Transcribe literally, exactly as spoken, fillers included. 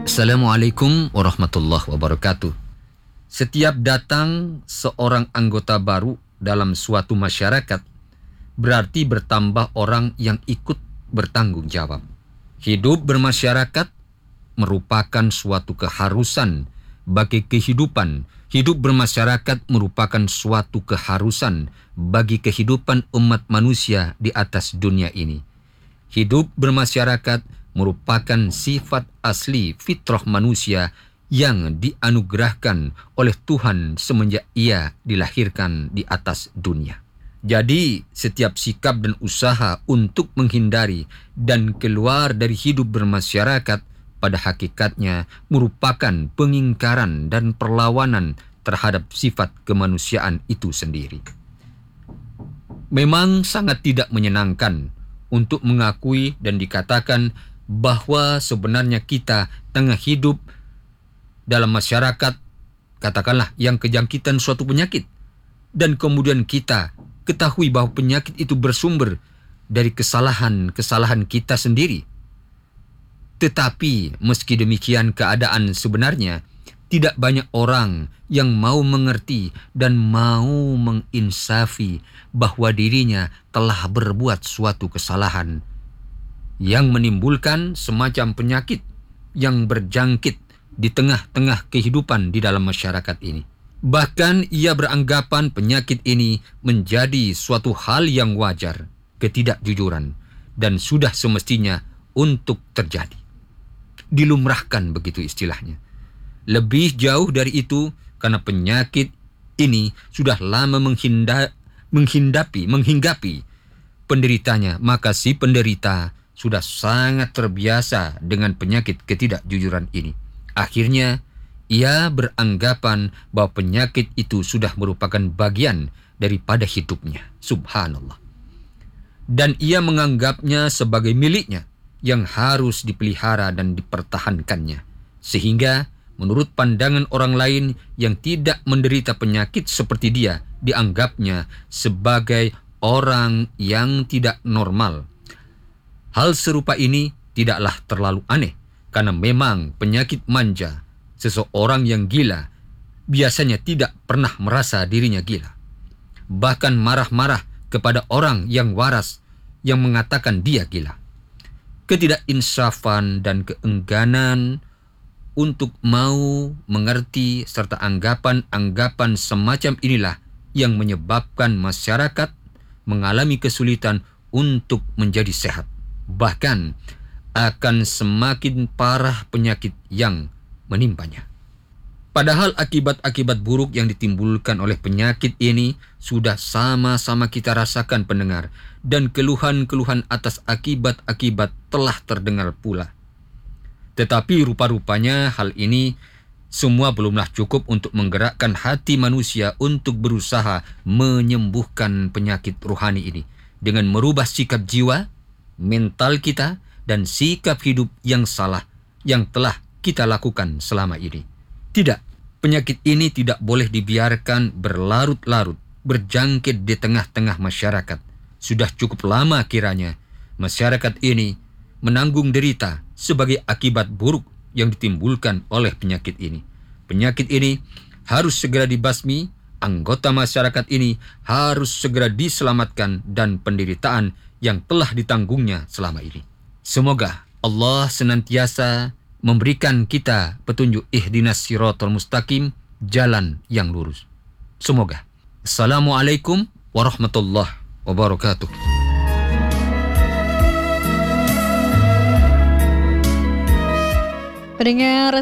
Assalamualaikum warahmatullahi wabarakatuh. Setiap datang seorang anggota baru dalam suatu masyarakat, berarti bertambah orang yang ikut bertanggung jawab. Hidup bermasyarakat merupakan suatu keharusan bagi kehidupan. Hidup bermasyarakat merupakan suatu keharusan bagi kehidupan umat manusia di atas dunia ini. Hidup bermasyarakat merupakan sifat asli fitrah manusia yang dianugerahkan oleh Tuhan semenjak ia dilahirkan di atas dunia. Jadi, setiap sikap dan usaha untuk menghindari dan keluar dari hidup bermasyarakat pada hakikatnya merupakan pengingkaran dan perlawanan terhadap sifat kemanusiaan itu sendiri. Memang sangat tidak menyenangkan untuk mengakui dan dikatakan bahwa sebenarnya kita tengah hidup dalam masyarakat, katakanlah, yang kejangkitan suatu penyakit, dan kemudian kita ketahui bahwa penyakit itu bersumber dari kesalahan-kesalahan kita sendiri. Tetapi meski demikian keadaan sebenarnya, tidak banyak orang yang mau mengerti dan mau menginsafi bahwa dirinya telah berbuat suatu kesalahan yang menimbulkan semacam penyakit yang berjangkit di tengah-tengah kehidupan di dalam masyarakat ini. Bahkan ia beranggapan penyakit ini menjadi suatu hal yang wajar, ketidakjujuran, dan sudah semestinya untuk terjadi. Dilumrahkan begitu istilahnya. Lebih jauh dari itu, karena penyakit ini sudah lama menghinda, menghindapi, menghinggapi penderitanya, maka si penderita sudah sangat terbiasa dengan penyakit ketidakjujuran ini. Akhirnya, ia beranggapan bahwa penyakit itu sudah merupakan bagian daripada hidupnya. Subhanallah. Dan ia menganggapnya sebagai miliknya yang harus dipelihara dan dipertahankannya. Sehingga, menurut pandangan orang lain yang tidak menderita penyakit seperti dia, dianggapnya sebagai orang yang tidak normal. Hal serupa ini tidaklah terlalu aneh, karena memang penyakit manja, seseorang yang gila, biasanya tidak pernah merasa dirinya gila. Bahkan marah-marah kepada orang yang waras yang mengatakan dia gila. Ketidakinsafan dan keengganan untuk mau mengerti serta anggapan-anggapan semacam inilah yang menyebabkan masyarakat mengalami kesulitan untuk menjadi sehat. Bahkan akan semakin parah penyakit yang menimpanya. Padahal akibat-akibat buruk yang ditimbulkan oleh penyakit ini sudah sama-sama kita rasakan pendengar, dan keluhan-keluhan atas akibat-akibat telah terdengar pula. Tetapi rupa-rupanya hal ini semua belumlah cukup untuk menggerakkan hati manusia untuk berusaha menyembuhkan penyakit rohani ini dengan merubah sikap jiwa, mental kita, dan sikap hidup yang salah yang telah kita lakukan selama ini. Tidak, penyakit ini tidak boleh dibiarkan berlarut-larut, berjangkit di tengah-tengah masyarakat. Sudah cukup lama kiranya masyarakat ini menanggung derita sebagai akibat buruk yang ditimbulkan oleh penyakit ini. Penyakit ini harus segera dibasmi, anggota masyarakat ini harus segera diselamatkan, dan penderitaan yang telah ditanggungnya selama ini. Semoga Allah senantiasa memberikan kita petunjuk ihdinas siratal mustaqim, jalan yang lurus. Semoga. Assalamualaikum warahmatullahi wabarakatuh. Pendengar